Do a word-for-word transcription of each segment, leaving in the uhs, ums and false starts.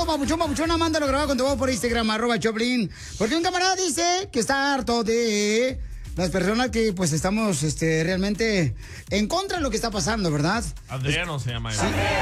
papuchón, papuchona, mándalo grabado con tu voz por Instagram, arroba Choplin. Porque un camarada dice que está harto de las personas que, pues, estamos este, realmente en contra de lo que está pasando, ¿verdad? Adriano se llama él. Sí.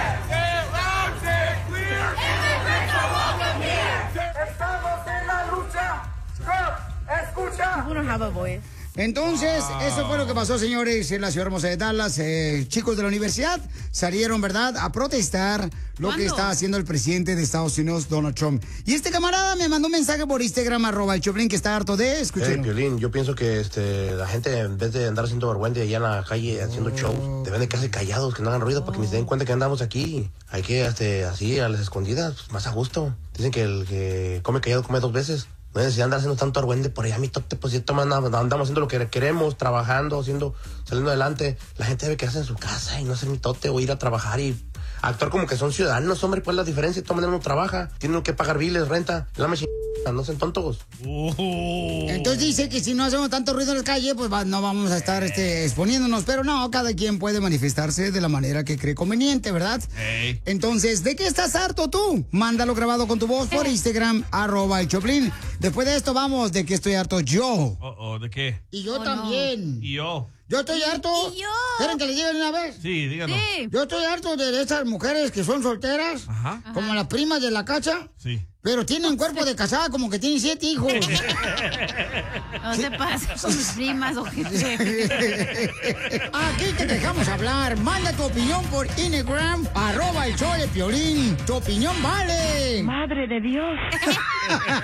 Estamos en la lucha. Escucha. We don't have a voice. Entonces, wow. Eso fue lo que pasó, señores, en la ciudad hermosa de Dallas. Eh, chicos de la universidad salieron, ¿verdad?, a protestar lo ¿Cuándo? que está haciendo el presidente de Estados Unidos, Donald Trump. Y este camarada me mandó un mensaje por Instagram, arroba el Choplin, que está harto de escuchar. Hey, Piolín, yo pienso que este, la gente, en vez de andar haciendo vergüenza allá en la calle haciendo oh. shows, deben de quedarse callados, que no hagan ruido, oh. para que ni se den cuenta que andamos aquí. Hay que, este, así, a las escondidas, pues, más a gusto. Dicen que el que come callado come dos veces. No hay necesidad de andar haciendo tanto argüende por allá, mi tote, pues ya andamos haciendo lo que queremos, trabajando, haciendo, saliendo adelante. La gente debe quedarse en su casa y no hacer mi tote o ir a trabajar y actuar como que son ciudadanos, hombre. ¿Cuál es la diferencia? De todas maneras uno trabaja, tienen que pagar biles, renta, la me no sean tontos. Uh. Entonces dice que si no hacemos tanto ruido en la calle, pues va, no vamos a estar este, exponiéndonos, pero no, cada quien puede manifestarse de la manera que cree conveniente, ¿verdad? Hey. Entonces, ¿de qué estás harto tú? Mándalo grabado con tu voz por Instagram, arroba el Choplin. Después de esto vamos, ¿de qué estoy harto yo? Oh, oh, ¿de qué? Y yo oh, también. No. Y yo. Yo estoy harto. ¿Y yo? ¿Quieren que le digan una vez? Sí, díganos. Sí. Yo estoy harto de esas mujeres que son solteras, Ajá. como las primas de la cacha. Sí. Pero tienen cuerpo de casada, como que tienen siete hijos. No se pasa con mis primas, ojete. Aquí te dejamos hablar. Manda tu opinión por Instagram, arroba el show de Piolín. Tu opinión vale. Madre de Dios.